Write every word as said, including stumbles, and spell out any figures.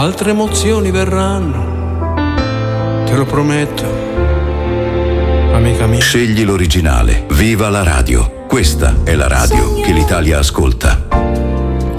Altre emozioni verranno, te lo prometto, amica mia. Scegli l'originale. Viva la radio. Questa è la radio che l'Italia ascolta.